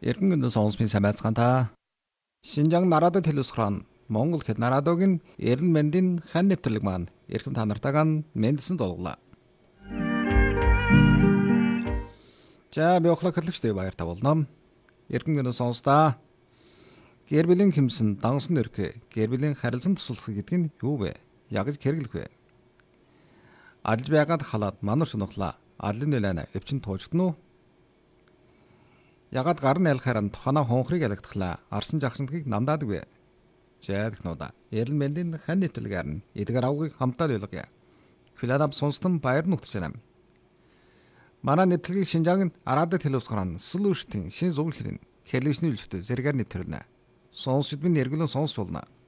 Эргэн сонсмын самайцхан та. Шинжаан нарадад хэлусхран Монгол хэд нарадогийн эрен мэндийн хан нэвтрлэг маань эрхэм та нартайгаа мэндсэн дуулглаа. За би охлог хэлэгчтэй баяр тавуулнаа. Эргэн сонстаа. Гэр бүлийн хэмсэн дансан өрхөө гэр бүлийн харилцан туслах гэдэг нь юу вэ? Яг л хэрэглэх вэ? Алж байгаад халаад манар шунахлаа. Алын нэлэнэ өвчин туужтан уу? Ягаад гар нь айлхааран тухана хонхрыг ялагдахлаа. Арсан жагсантгийг намдаадаг вэ? Жаадагнуудаа. Эрэл мэндийн хан нэвтрлэгээр нь эдгээр авгыг хамтдаа байлгая. Филанап сонстон баяр нүгтчэнэм. Манай нэвтрлэгийг Шинжаан арадад хэлусгран сэлүүштэн шин зөвлөрийн хэлвэсний үлчтэй зэрэгээр нэвтрүүлнэ. Сонсчд минь эргэлэн сонсч болно.